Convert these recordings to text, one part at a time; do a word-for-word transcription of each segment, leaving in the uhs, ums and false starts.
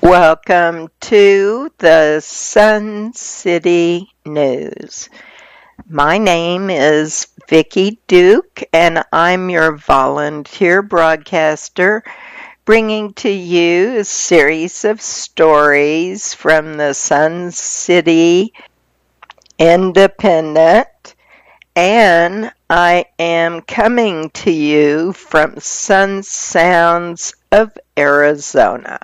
Welcome to the Sun City News. My name is Vicki Duke, and I'm your volunteer broadcaster, bringing to you a series of stories from the Sun City Independent, and I am coming to you from Sun Sounds of Arizona.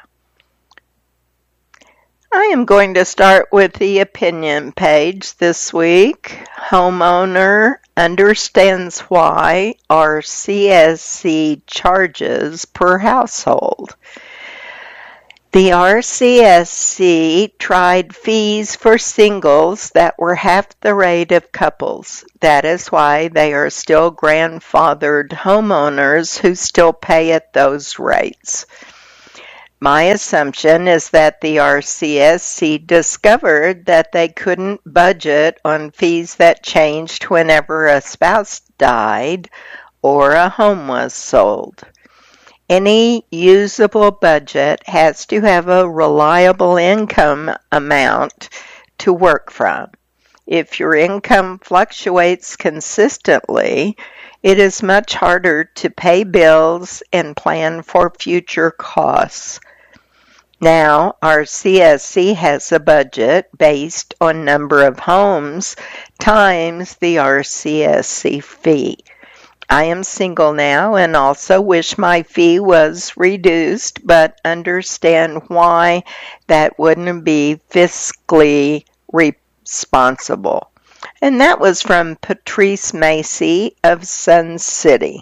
I am going to start with the opinion page this week. Homeowner understands why R C S C charges per household. The R C S C tried fees for singles that were half the rate of couples. That is why they are still grandfathered homeowners who still pay at those rates. My assumption is that the R C S C discovered that they couldn't budget on fees that changed whenever a spouse died or a home was sold. Any usable budget has to have a reliable income amount to work from. If your income fluctuates consistently, it is much harder to pay bills and plan for future costs. Now, R C S C has a budget based on number of homes times the R C S C fee. I am single now and also wish my fee was reduced, but understand why that wouldn't be fiscally responsible. And that was from Patrice Macy of Sun City.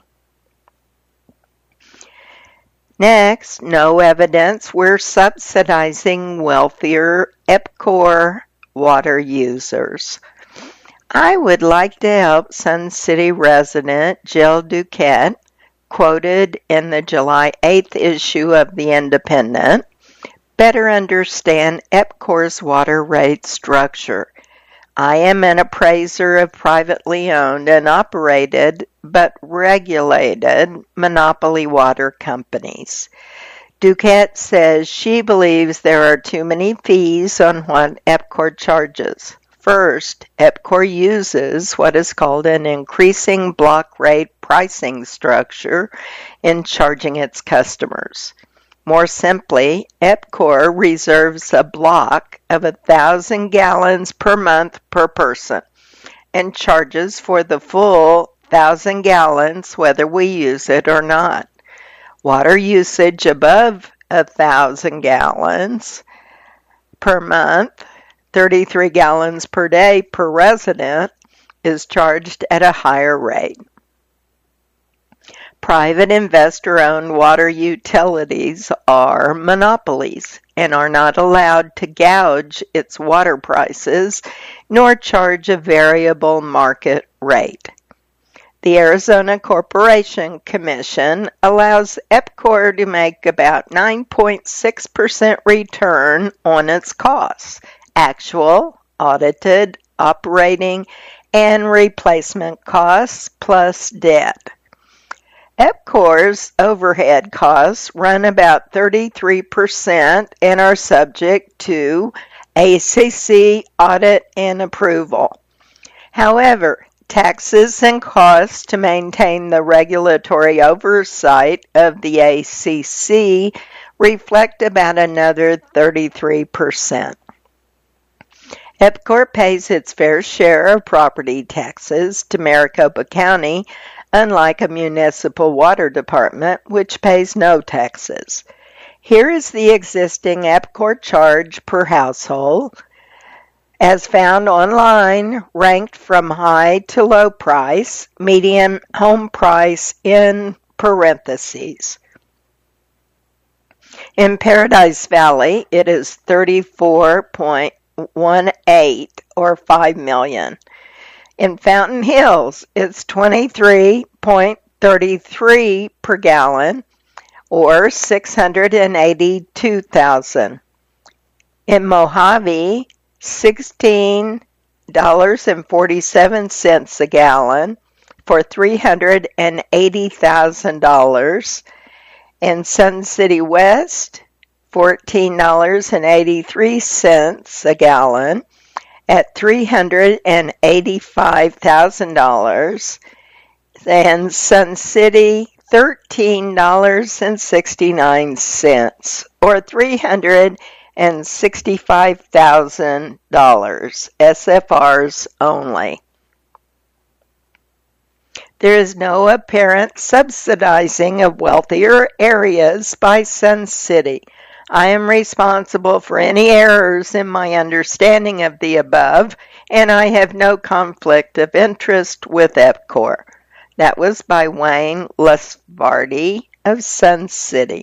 Next, no evidence we're subsidizing wealthier EPCOR water users. I would like to help Sun City resident Jill Duquette, quoted in the July eighth issue of The Independent, better understand EPCOR's water rate structure. I am an appraiser of privately owned and operated but regulated monopoly water companies. Duquette says she believes there are too many fees on what EPCOR charges. First, EPCOR uses what is called an increasing block rate pricing structure in charging its customers. More simply, EPCOR reserves a block of one thousand gallons per month per person and charges for the full one thousand gallons whether we use it or not. Water usage above one thousand gallons per month, thirty-three gallons per day per resident, is charged at a higher rate. Private investor-owned water utilities are monopolies and are not allowed to gouge its water prices nor charge a variable market rate. The Arizona Corporation Commission allows EPCOR to make about nine point six percent return on its costs, actual, audited, operating, and replacement costs plus debt. EPCOR's overhead costs run about thirty-three percent and are subject to A C C audit and approval. However, taxes and costs to maintain the regulatory oversight of the A C C reflect about another thirty-three percent. EPCOR pays its fair share of property taxes to Maricopa County, unlike a municipal water department, which pays no taxes. Here is the existing EPCOR charge per household, as found online, ranked from high to low price, median home price in parentheses. In Paradise Valley, it is thirty-four point one eight or five million dollars. In Fountain Hills, it's twenty-three point three three per gallon, or six hundred eighty-two thousand dollars. In Mojave, sixteen dollars and forty-seven cents a gallon for three hundred eighty thousand dollars. In Sun City West, fourteen dollars and eighty-three cents a gallon at three hundred eighty-five thousand dollars, and Sun City thirteen dollars and sixty-nine cents, or three hundred sixty-five thousand dollars, S F Rs only. There is no apparent subsidizing of wealthier areas by Sun City. I am responsible for any errors in my understanding of the above, and I have no conflict of interest with EPCOR. That was by Wayne Lusvardi of Sun City.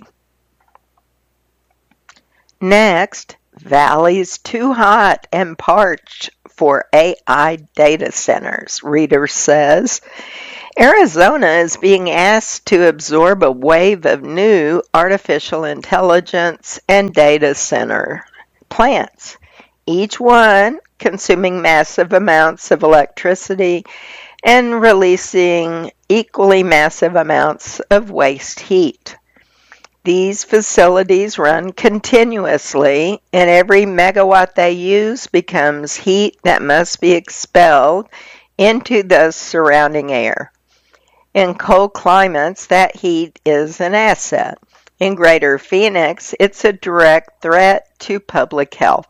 Next, Valley's too hot and parched for A I data centers, reader says. Arizona is being asked to absorb a wave of new artificial intelligence and data center plants, each one consuming massive amounts of electricity and releasing equally massive amounts of waste heat. These facilities run continuously, and every megawatt they use becomes heat that must be expelled into the surrounding air. In cold climates, that heat is an asset. In Greater Phoenix, it's a direct threat to public health.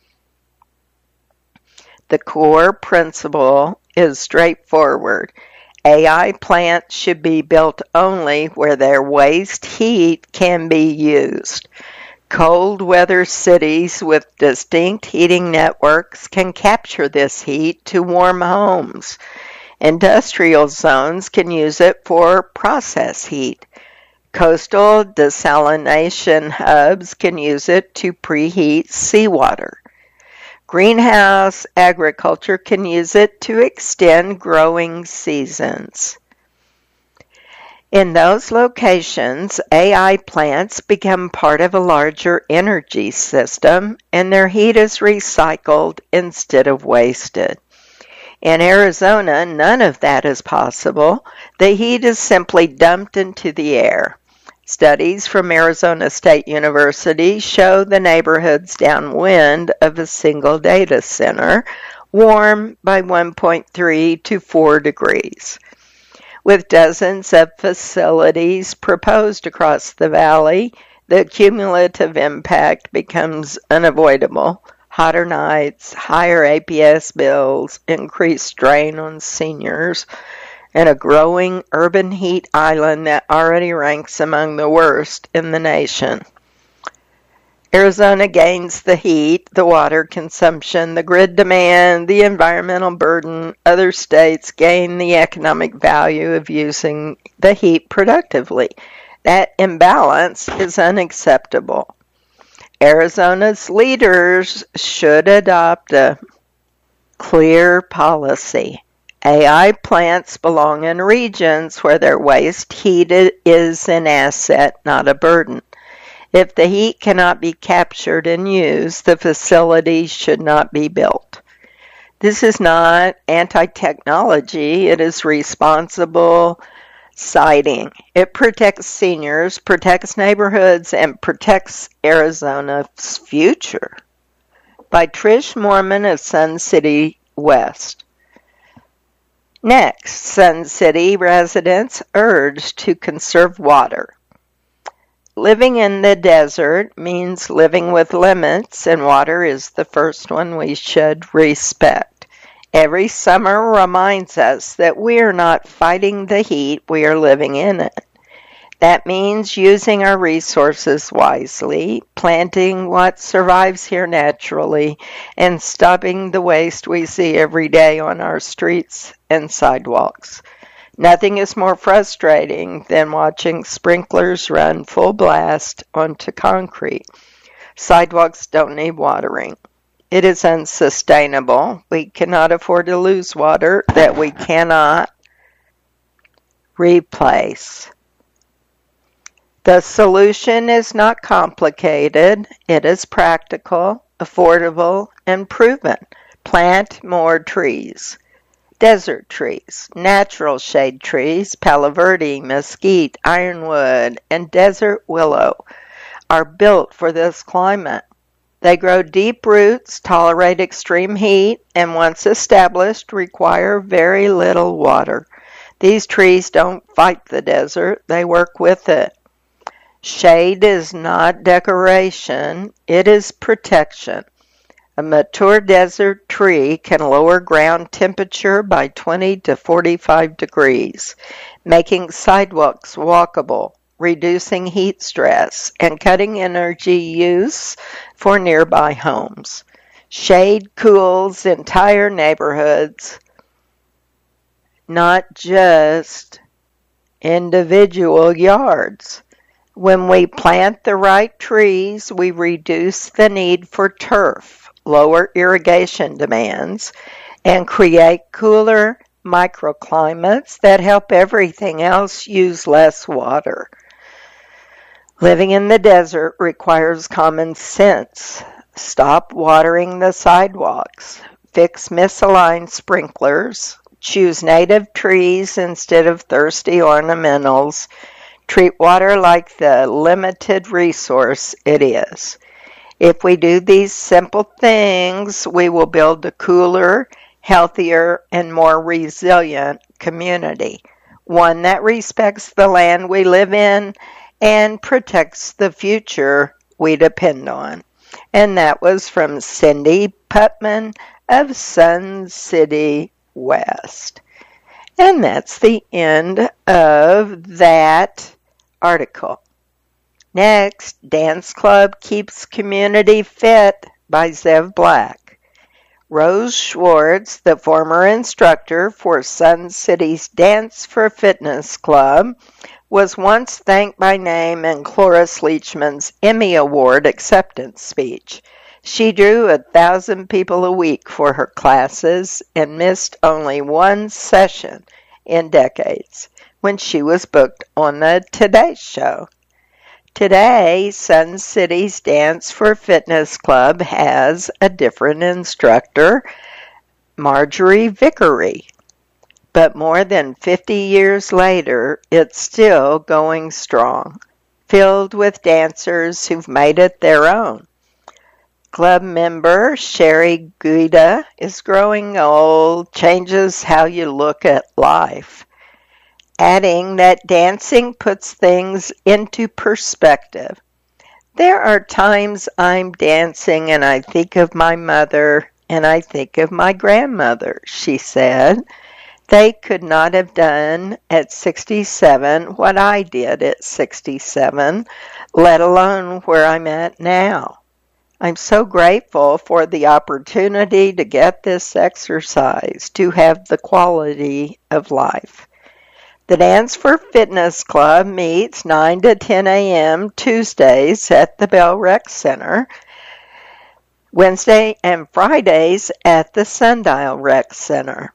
The core principle is straightforward. A I plants should be built only where their waste heat can be used. Cold weather cities with distinct heating networks can capture this heat to warm homes. Industrial zones can use it for process heat. Coastal desalination hubs can use it to preheat seawater. Greenhouse agriculture can use it to extend growing seasons. In those locations, A I plants become part of a larger energy system, and their heat is recycled instead of wasted. In Arizona, none of that is possible. The heat is simply dumped into the air. Studies from Arizona State University show the neighborhoods downwind of a single data center warm by one point three to four degrees. With dozens of facilities proposed across the valley, the cumulative impact becomes unavoidable. Hotter nights, higher A P S bills, increased strain on seniors, and a growing urban heat island that already ranks among the worst in the nation. Arizona gains the heat, the water consumption, the grid demand, the environmental burden. Other states gain the economic value of using the heat productively. That imbalance is unacceptable. Arizona's leaders should adopt a clear policy. A I plants belong in regions where their waste heat is an asset, not a burden. If the heat cannot be captured and used, the facility should not be built. This is not anti-technology. It is responsible siting. It protects seniors, protects neighborhoods, and protects Arizona's future. By Trish Morman of Sun City West. Next, Sun City residents urged to conserve water. Living in the desert means living with limits, and water is the first one we should respect. Every summer reminds us that we are not fighting the heat, we are living in it. That means using our resources wisely, planting what survives here naturally, and stopping the waste we see every day on our streets and sidewalks. Nothing is more frustrating than watching sprinklers run full blast onto concrete. Sidewalks don't need watering. It is unsustainable. We cannot afford to lose water that we cannot replace. The solution is not complicated. It is practical, affordable, and proven. Plant more trees. Desert trees, natural shade trees, palo verde, mesquite, ironwood, and desert willow are built for this climate. They grow deep roots, tolerate extreme heat, and once established, require very little water. These trees don't fight the desert, they work with it. Shade is not decoration, it is protection. A mature desert tree can lower ground temperature by twenty to forty-five degrees, making sidewalks walkable, reducing heat stress, and cutting energy use for nearby homes. Shade cools entire neighborhoods, not just individual yards. When we plant the right trees, we reduce the need for turf, lower irrigation demands, and create cooler microclimates that help everything else use less water. Living in the desert requires common sense. Stop watering the sidewalks. Fix misaligned sprinklers. Choose native trees instead of thirsty ornamentals. Treat water like the limited resource it is. If we do these simple things, we will build a cooler, healthier, and more resilient community. One that respects the land we live in and protects the future we depend on. And that was from Cindy Putman of Sun City West. And that's the end of that article. Next, Dance Club Keeps Community Fit by Zev Black. Rose Schwartz, the former instructor for Sun City's Dance for Fitness Club, was once thanked by name in Cloris Leachman's Emmy Award acceptance speech. She drew a thousand people a week for her classes and missed only one session in decades when she was booked on the Today Show. Today, Sun City's Dance for Fitness Club has a different instructor, Marjorie Vickery. But more than fifty years later, it's still going strong, filled with dancers who've made it their own. Club member Sherry Guida is growing old, changes how you look at life, adding that dancing puts things into perspective. There are times I'm dancing and I think of my mother and I think of my grandmother, she said. They could not have done at sixty-seven what I did at sixty-seven, let alone where I'm at now. I'm so grateful for the opportunity to get this exercise, to have the quality of life. The Dance for Fitness Club meets nine to ten a.m. Tuesdays at the Bell Rec Center, Wednesday and Fridays at the Sundial Rec Center.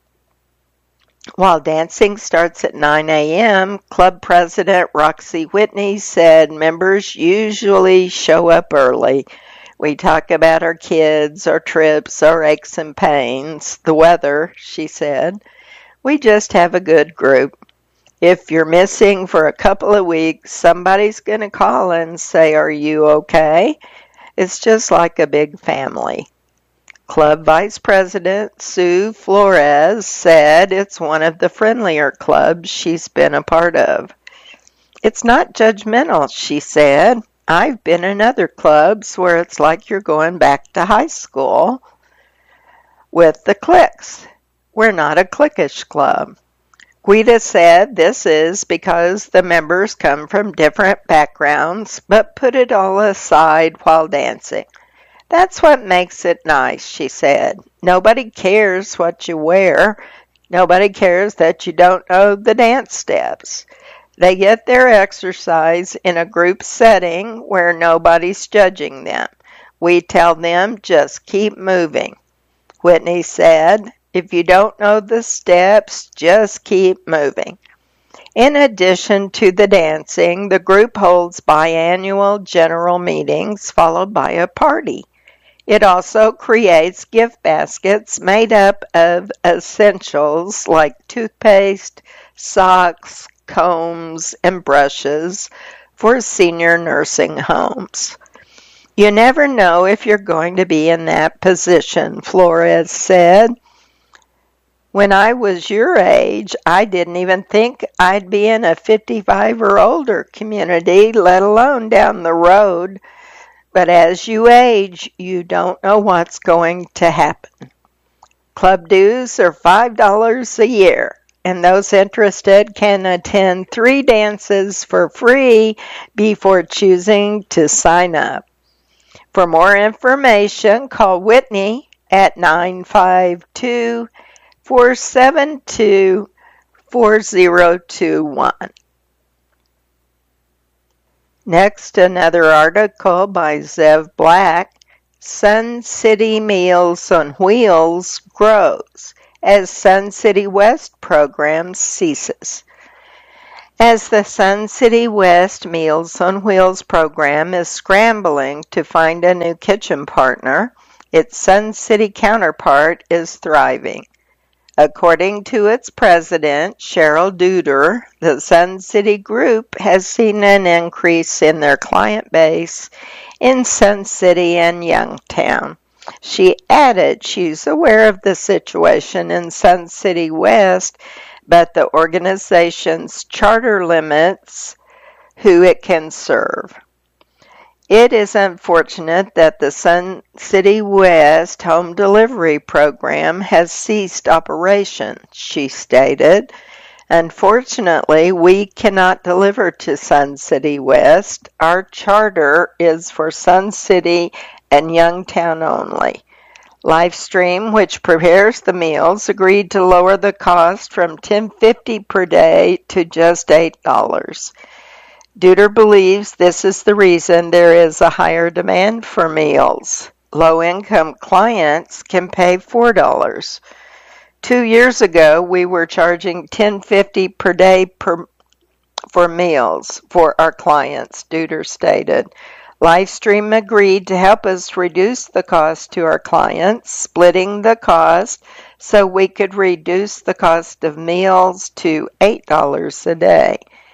While dancing starts at nine a.m., Club President Roxy Whitney said members usually show up early. We talk about our kids, our trips, our aches and pains, the weather, she said. We just have a good group. If you're missing for a couple of weeks, somebody's going to call and say, "Are you okay?" It's just like a big family. Club Vice President Sue Flores said it's one of the friendlier clubs she's been a part of. It's not judgmental, she said. I've been in other clubs where it's like you're going back to high school with the cliques. We're not a cliquish club. Guida said this is because the members come from different backgrounds, but put it all aside while dancing. That's what makes it nice, she said. Nobody cares what you wear. Nobody cares that you don't know the dance steps. They get their exercise in a group setting where nobody's judging them. We tell them just keep moving. Whitney said, if you don't know the steps, just keep moving. In addition to the dancing, the group holds biannual general meetings followed by a party. It also creates gift baskets made up of essentials like toothpaste, socks, combs, and brushes for senior nursing homes. You never know if you're going to be in that position, Flores said. When I was your age, I didn't even think I'd be in a fifty-five or older community, let alone down the road. But as you age, you don't know what's going to happen. Club dues are five dollars a year, and those interested can attend three dances for free before choosing to sign up. For more information, call Whitney at nine five two, four seven two, four zero two one. Next, another article by Zev Black. Sun City Meals on Wheels grows as Sun City West program ceases. As the Sun City West Meals on Wheels program is scrambling to find a new kitchen partner, its Sun City counterpart is thriving. According to its president, Cheryl Duder, the Sun City Group has seen an increase in their client base in Sun City and Youngtown. She added she's aware of the situation in Sun City West, but the organization's charter limits who it can serve. It is unfortunate that the Sun City West home delivery program has ceased operation, she stated. Unfortunately, we cannot deliver to Sun City West. Our charter is for Sun City and Youngtown only. Livestream, which prepares the meals, agreed to lower the cost from ten fifty per day to just eight dollars. Duder believes this is the reason there is a higher demand for meals. Low-income clients can pay four dollars. Two years ago, we were charging ten fifty per day per, for meals for our clients, Duder stated. Livestream agreed to help us reduce the cost to our clients, splitting the cost so we could reduce the cost of meals to eight dollars a day.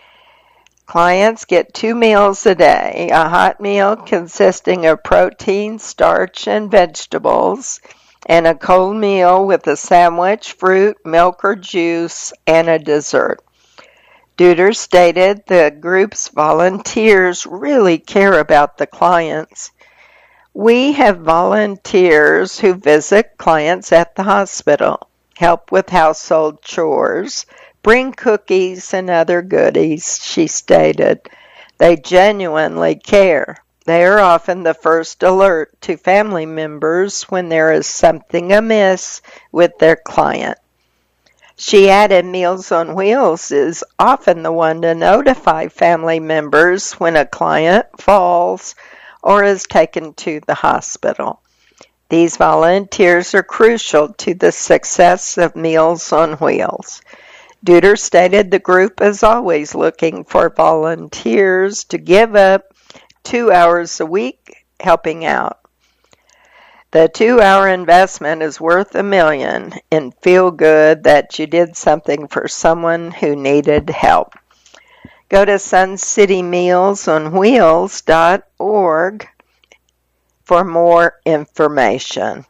Clients get two meals a day, a hot meal consisting of protein, starch, and vegetables, and a cold meal with a sandwich, fruit, milk or juice, and a dessert. Duder stated the group's volunteers really care about the clients. We have volunteers who visit clients at the hospital, help with household chores, bring cookies and other goodies, she stated. They genuinely care. They are often the first alert to family members when there is something amiss with their client. She added Meals on Wheels is often the one to notify family members when a client falls or is taken to the hospital. These volunteers are crucial to the success of Meals on Wheels. Duder stated the group is always looking for volunteers to give up two hours a week helping out. The two-hour investment is worth a million and feel good that you did something for someone who needed help. Go to sun city meals on wheels dot org for more information.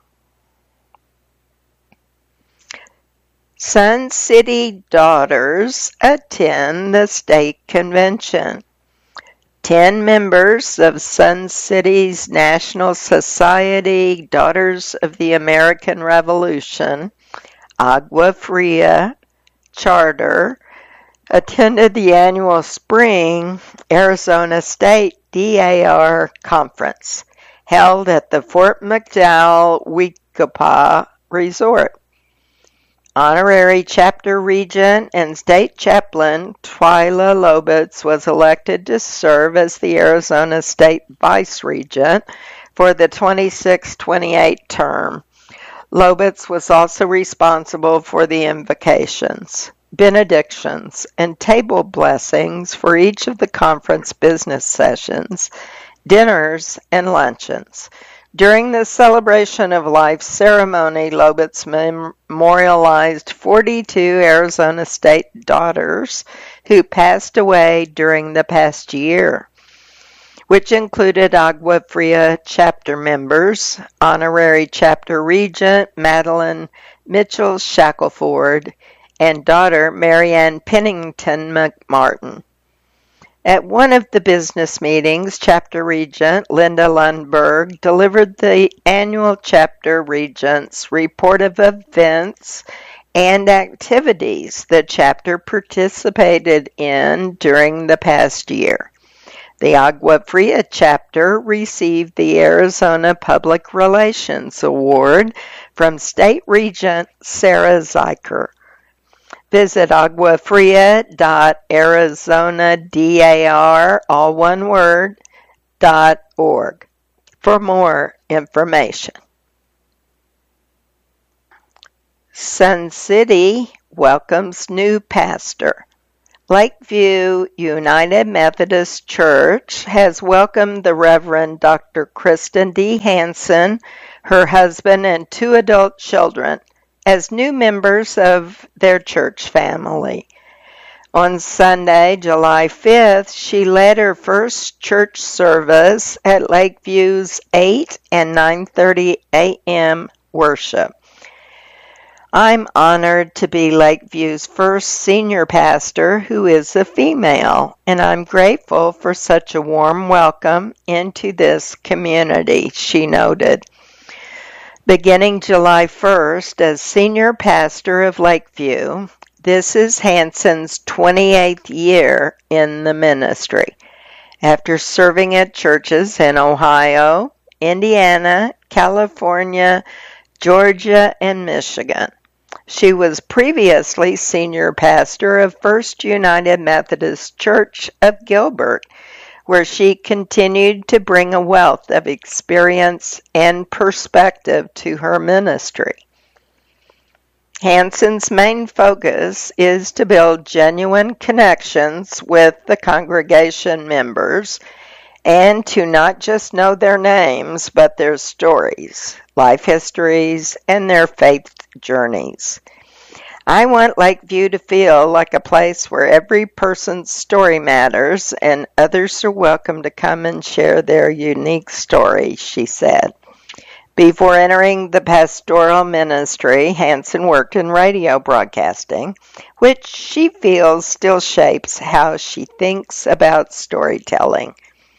Sun City daughters attend the state convention. Ten members of Sun City's National Society Daughters of the American Revolution, Agua Fria Charter, attended the annual Spring Arizona State D A R Conference held at the Fort McDowell Weekapaw Resort. Honorary Chapter Regent and State Chaplain Twyla Lobitz was elected to serve as the Arizona State Vice Regent for the twenty-six twenty-eight term. Lobitz was also responsible for the invocations, benedictions, and table blessings for each of the conference business sessions, dinners, and luncheons. During the Celebration of Life ceremony, Lobitz memorialized forty-two Arizona State daughters who passed away during the past year, which included Agua Fria chapter members, honorary chapter regent Madeline Mitchell Shackelford, and daughter Marianne Pennington McMartin. At one of the business meetings, Chapter Regent Linda Lundberg delivered the annual Chapter Regent's report of events and activities the chapter participated in during the past year. The Agua Fria chapter received the Arizona Public Relations Award from State Regent Sarah Zeiker. Visit aguafria dot arizonadar, all one word, dot org for more information. Sun City welcomes new pastor. Lakeview United Methodist Church has welcomed the Reverend Doctor Kristen D. Hansen, her husband, and two adult children as new members of their church family. On Sunday, July fifth, she led her first church service at Lakeview's eight and nine thirty a.m. worship. I'm honored to be Lakeview's first senior pastor who is a female, and I'm grateful for such a warm welcome into this community, she noted. Beginning July first as senior pastor of Lakeview, this is Hansen's twenty-eighth year in the ministry. After serving at churches in Ohio, Indiana, California, Georgia, and Michigan. She was previously senior pastor of First United Methodist Church of Gilbert, where she continued to bring a wealth of experience and perspective to her ministry. Hansen's main focus is to build genuine connections with the congregation members and to not just know their names, but their stories, life histories, and their faith journeys. I want Lakeview to feel like a place where every person's story matters and others are welcome to come and share their unique story, she said. Before entering the pastoral ministry, Hansen worked in radio broadcasting, which she feels still shapes how she thinks about storytelling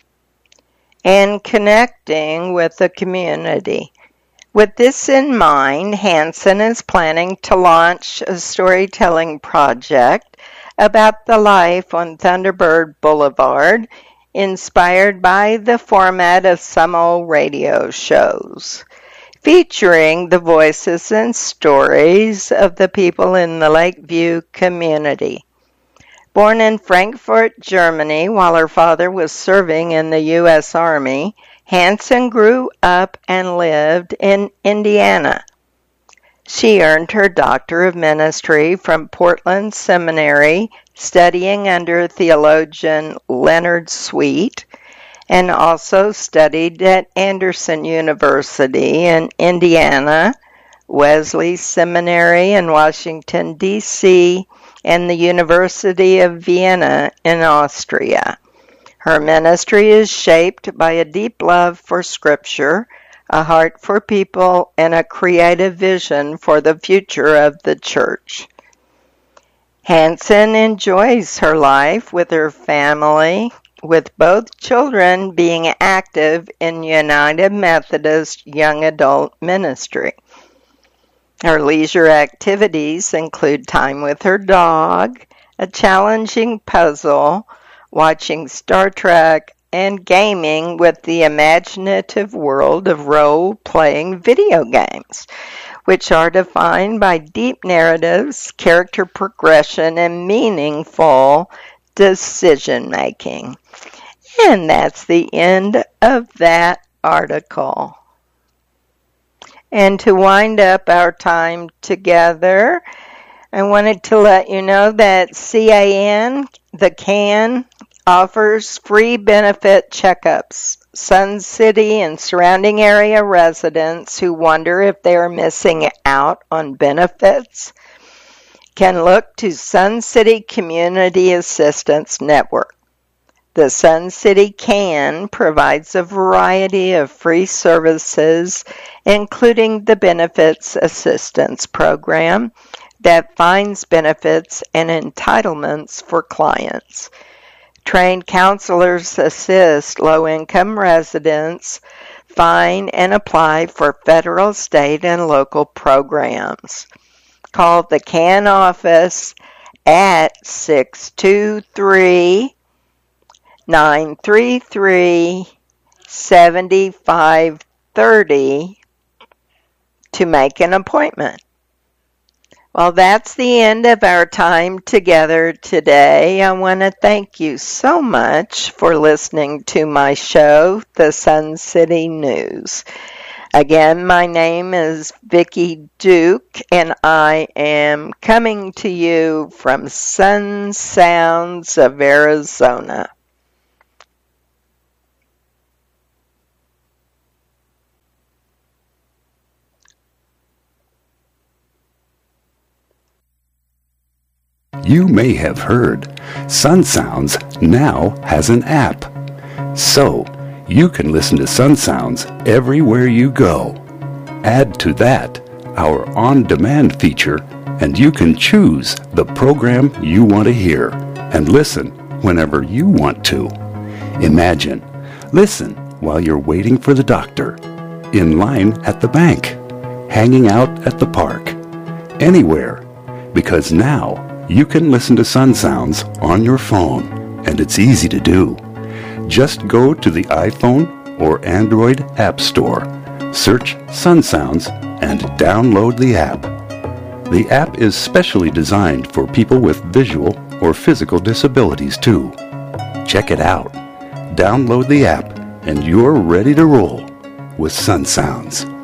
and connecting with the community. With this in mind, Hansen is planning to launch a storytelling project about the life on Thunderbird Boulevard, inspired by the format of some old radio shows, featuring the voices and stories of the people in the Lakeview community. Born in Frankfurt, Germany, while her father was serving in the U S Army, Hansen grew up and lived in Indiana. She earned her Doctor of Ministry from Portland Seminary, studying under theologian Leonard Sweet, and also studied at Anderson University in Indiana, Wesley Seminary in Washington, D C, and the University of Vienna in Austria. Her ministry is shaped by a deep love for Scripture, a heart for people, and a creative vision for the future of the church. Hansen enjoys her life with her family, with both children being active in United Methodist Young Adult Ministry. Her leisure activities include time with her dog, a challenging puzzle, watching Star Trek, and gaming with the imaginative world of role-playing video games, which are defined by deep narratives, character progression, and meaningful decision-making. And that's the end of that article. And to wind up our time together, I wanted to let you know that C A N, the C A N, offers free benefit checkups Sun City and surrounding area residents who wonder if they are missing out on benefits can look to Sun City Community Assistance Network. The Sun City CAN provides a variety of free services, including the Benefits Assistance Program that finds benefits and entitlements for clients. Trained counselors assist low-income residents find and apply for federal, state, and local programs. Call the CAN office at six two three, nine three three, seven five three zero to make an appointment. Well, that's the end of our time together today. I want to thank you so much for listening to my show, The Sun City News. Again, my name is Vicki Duke, and I am coming to you from Sun Sounds of Arizona. You may have heard Sun Sounds now has an app. So, you can listen to Sun Sounds everywhere you go. Add to that our on-demand feature, and you can choose the program you want to hear and listen whenever you want to. Imagine, listen while you're waiting for the doctor, in line at the bank, hanging out at the park, anywhere, because now you can listen to Sun Sounds on your phone, and it's easy to do. Just go to the iPhone or Android App Store, search Sun Sounds, and download the app. The app is specially designed for people with visual or physical disabilities too. Check it out. Download the app, and you're ready to roll with Sun Sounds.